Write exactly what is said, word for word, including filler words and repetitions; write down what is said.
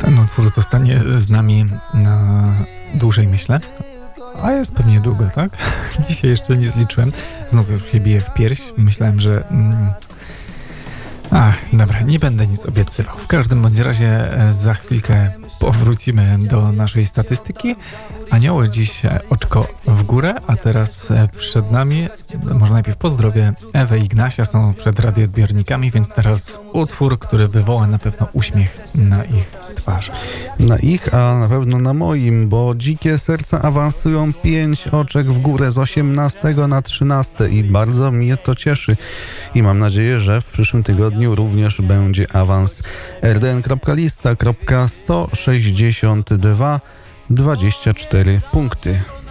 Ten utwór zostanie z nami na dłużej, myślę. A jest pewnie długo, tak? Dzisiaj jeszcze nie zliczyłem. Znów już się biję w pierś. Myślałem, że... Mm... Ach, dobra, nie będę nic obiecywał. W każdym bądź razie za chwilkę powrócimy do naszej statystyki. Anioły dziś oczko w górę, a teraz przed nami, może najpierw pozdrowię Ewę i Ignasia, są przed radioodbiornikami, więc teraz utwór, który wywoła na pewno uśmiech na ich twarzach. Na ich, a na pewno na moim, bo Dzikie Serca awansują pięć oczek w górę z osiemnastego na trzynaste i bardzo mnie to cieszy. I mam nadzieję, że w przyszłym tygodniu również będzie awans. r d n kropka lista kropka sto sześćdziesiąt dwa dwadzieścia cztery punkty.